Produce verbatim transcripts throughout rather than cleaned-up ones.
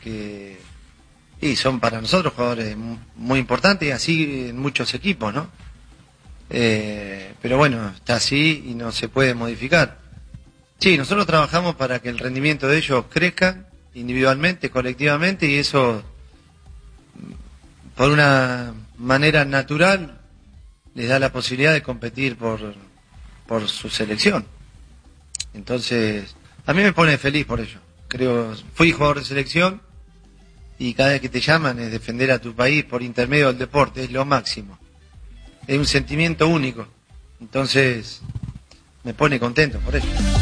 que y son para nosotros jugadores muy importantes, y así en muchos equipos, ¿no? Eh, pero bueno, está así y no se puede modificar. Sí, nosotros trabajamos para que el rendimiento de ellos crezca individualmente, colectivamente, y eso, por una manera natural, les da la posibilidad de competir por, por su selección. Entonces, a mí me pone feliz por ello. Creo, fui jugador de selección, y cada vez que te llaman es defender a tu país por intermedio del deporte, es lo máximo. Es un sentimiento único. Entonces, me pone contento por ello.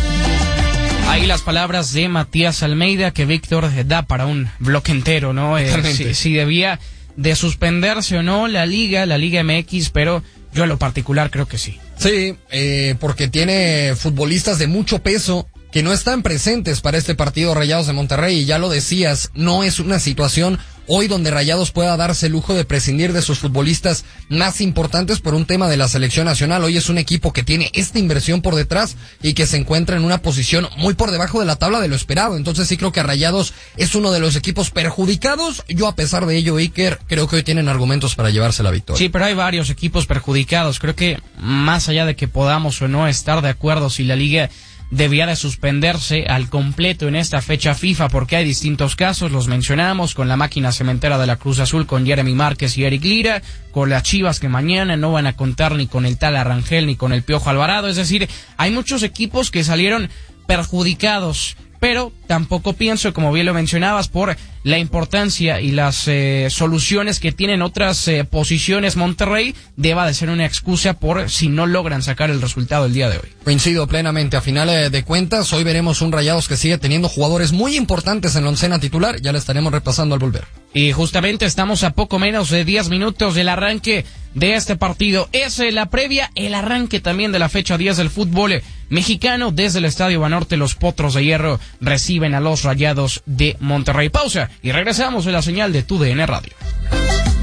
Ahí las palabras de Matías Almeida, que Víctor da para un bloque entero, ¿no? Eh, si, si debía de suspenderse o no la Liga, la Liga M X, pero yo en lo particular creo que sí. Sí, eh, porque tiene futbolistas de mucho peso que no están presentes para este partido Rayados de Monterrey, y ya lo decías, no es una situación hoy donde Rayados pueda darse el lujo de prescindir de sus futbolistas más importantes por un tema de la selección nacional. Hoy es un equipo que tiene esta inversión por detrás y que se encuentra en una posición muy por debajo de la tabla de lo esperado. Entonces sí creo que Rayados es uno de los equipos perjudicados. Yo, a pesar de ello, Iker, creo que hoy tienen argumentos para llevarse la victoria. Sí, pero hay varios equipos perjudicados. Creo que más allá de que podamos o no estar de acuerdo si la liga debía de suspenderse al completo en esta fecha FIFA, porque hay distintos casos, los mencionamos, con la máquina cementera de la Cruz Azul, con Jeremy Márquez y Eric Lira, con las Chivas que mañana no van a contar ni con el tal Arrangel ni con el Piojo Alvarado. Es decir, hay muchos equipos que salieron perjudicados, pero tampoco pienso, como bien lo mencionabas, por la importancia y las eh, soluciones que tienen otras eh, posiciones Monterrey, deba de ser una excusa por si no logran sacar el resultado el día de hoy. Coincido plenamente. A final de cuentas, hoy veremos un Rayados que sigue teniendo jugadores muy importantes en la oncena titular. Ya la estaremos repasando al volver. Y justamente estamos a poco menos de diez minutos del arranque de este partido. Es la previa, el arranque también de la fecha diez del fútbol mexicano. Desde el Estadio Banorte, los Potros de Hierro reciben a los Rayados de Monterrey. Pausa y regresamos en la señal de Tu D N Radio.